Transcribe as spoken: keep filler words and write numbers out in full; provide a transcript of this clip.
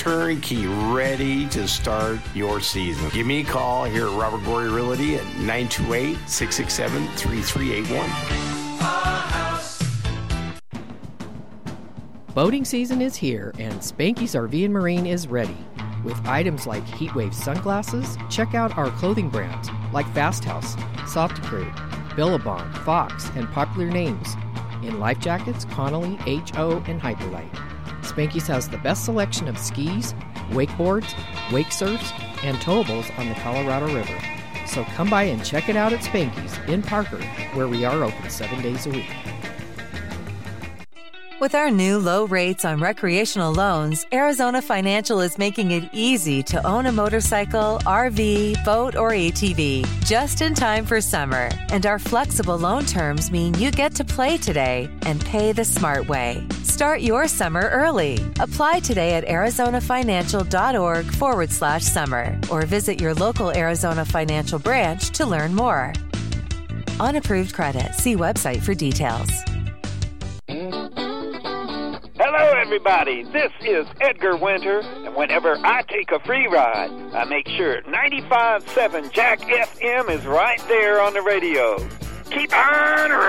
turnkey, ready to start your season. Give me a call here at Robert Gorey Realty at nine two eight, six six seven, three three eight one. Boating season is here, and Spanky's R V and Marine is ready. With items like Heatwave sunglasses, check out our clothing brands like Fast House, Softy Crew, Billabong, Fox, and popular names. In life jackets, Connolly, H O, and Hyperlite. Spanky's has the best selection of skis, wakeboards, wake surfs, and towables on the Colorado River. So come by and check it out at Spanky's in Parker, where we are open seven days a week. With our new low rates on recreational loans, Arizona Financial is making it easy to own a motorcycle, R V, boat, or A T V just in time for summer. And our flexible loan terms mean you get to play today and pay the smart way. Start your summer early. Apply today at arizonafinancial.org forward slash summer or visit your local Arizona Financial branch to learn more. Unapproved credit. See website for details. Hello, everybody. This is Edgar Winter, and whenever I take a free ride, I make sure ninety-five point seven Jack F M is right there on the radio. Keep on